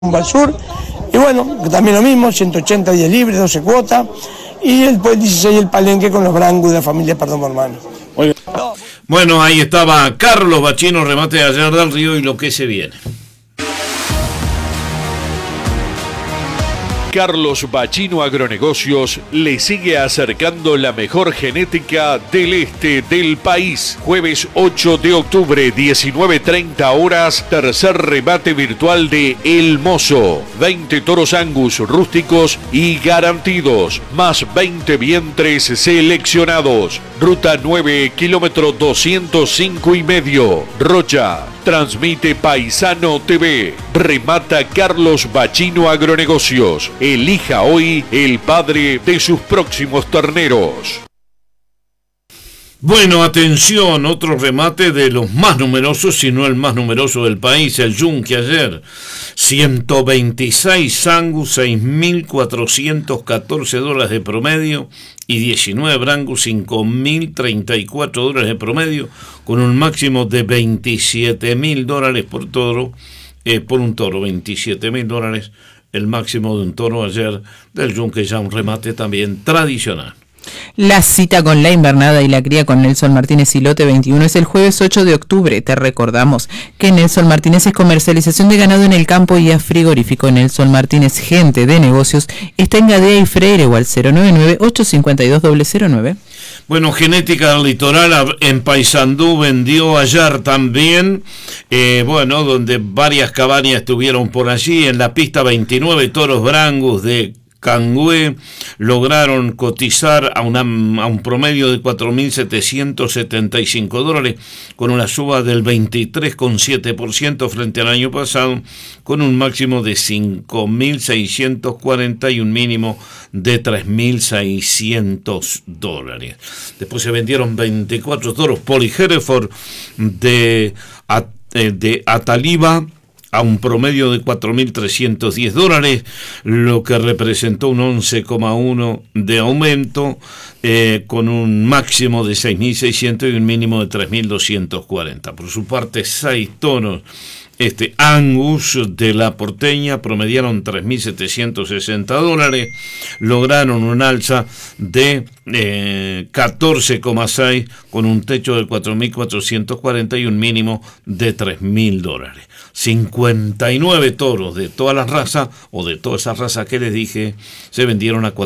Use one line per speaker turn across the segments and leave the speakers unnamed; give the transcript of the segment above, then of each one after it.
al sur, y bueno, también lo mismo, 180 días libres, 12 cuotas, y el 16 el Palenque con los Brangus de la familia Perdomo Hermano.
Bueno, ahí estaba Carlos Bachino, remate de ayer del Río y lo que se viene.
Carlos Bachino Agronegocios le sigue acercando la mejor genética del este del país. Jueves 8 de octubre, 19:30 horas, tercer remate virtual de El Mozo. 20 toros Angus rústicos y garantidos, más 20 vientres seleccionados. Ruta 9, kilómetro 205,5. Rocha. Transmite Paisano TV. Remata Carlos Bachino Agronegocios. Elija hoy el padre de sus próximos terneros.
Bueno, atención, otro remate de los más numerosos, si no el más numeroso del país, el Yunque ayer. 126 Angus, 6.414 dólares de promedio y 19 Brangus, 5.034 dólares de promedio, con un máximo de 27.000 dólares por toro, por un toro, 27.000 dólares el máximo de un toro ayer del Yunque, ya un remate también tradicional.
La cita con la invernada y la cría con Nelson Martínez y Lote 21 es el jueves 8 de octubre. Te recordamos que Nelson Martínez es comercialización de ganado en el campo y a frigorífico. Nelson Martínez, gente de negocios, está en Gadea y Freire o al 099-852-009.
Bueno, Genética del Litoral en Paysandú vendió ayer también, donde varias cabañas estuvieron por allí. En la pista 29 toros Brangus de Cangüe lograron cotizar a un promedio de 4.775 dólares, con una suba del 23,7% frente al año pasado, con un máximo de 5.640 y un mínimo de 3.600 dólares. Después se vendieron 24 toros Poli Hereford de Ataliva a un promedio de 4.310 dólares, lo que representó un 11,1% de aumento, con un máximo de 6.600 y un mínimo de 3.240. Por su parte, 6 toros Angus de la Porteña promediaron 3.760 dólares, lograron un alza de 14,6 con un techo de 4.440 y un mínimo de 3.000 dólares. 59 toros de todas las razas, o de todas esas razas que les dije, se vendieron a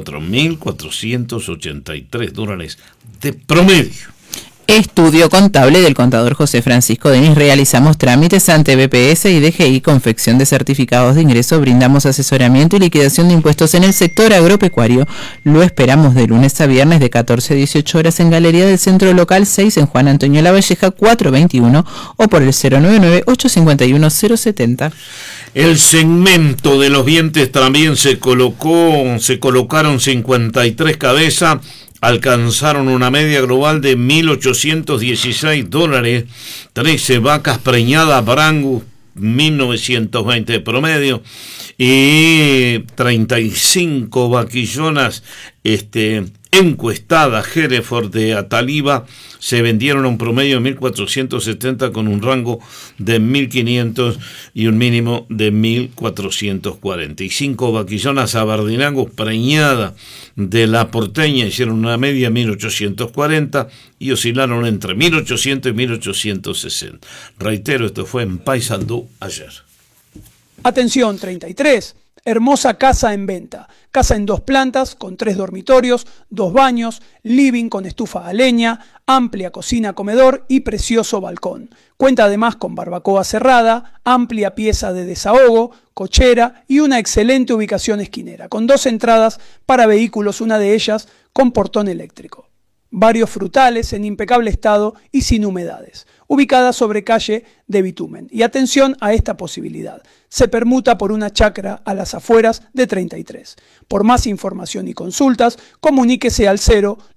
4.483 dólares de promedio.
Estudio contable del contador José Francisco Denis. Realizamos trámites ante BPS y DGI, confección de certificados de ingreso, brindamos asesoramiento y liquidación de impuestos en el sector agropecuario. Lo esperamos de lunes a viernes de 14 a 18 horas en Galería del Centro Local 6 en Juan Antonio Lavalleja 421 o por el 099-851-070.
El segmento de los vientres también se colocaron 53 cabezas, alcanzaron una media global de 1.816 dólares, 13 vacas preñadas Brangus, 1.920 de promedio, y 35 vaquillonas encuestadas Hereford de Ataliva se vendieron a un promedio de 1.470 con un rango de 1.500 y un mínimo de 1.445 vaquillonas Abardinangus preñadas de la Porteña hicieron una media de 1.840 y oscilaron entre 1.800 y 1.860. Reitero, esto fue en Paysandú ayer.
Atención, 33. Hermosa casa en venta. Casa en 2 plantas, con 3 dormitorios, 2 baños, living con estufa a leña, amplia cocina-comedor y precioso balcón. Cuenta además con barbacoa cerrada, amplia pieza de desahogo, cochera y una excelente ubicación esquinera, con 2 entradas para vehículos, una de ellas con portón eléctrico. Varios frutales en impecable estado y sin humedades, ubicada sobre calle de bitumen. Y atención a esta posibilidad, se permuta por una chacra a las afueras de 33. Por más información y consultas, comuníquese al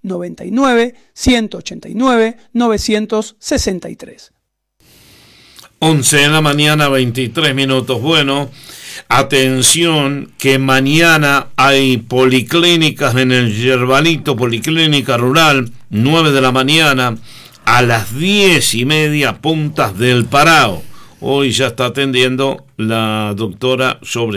099-189-963.
11 de la mañana, 23 minutos. Bueno, atención que mañana hay policlínicas en el Yerbalito, Policlínica Rural, 9 de la mañana, a las 10:30, Puntas del Parao. Hoy ya está atendiendo la doctora sobre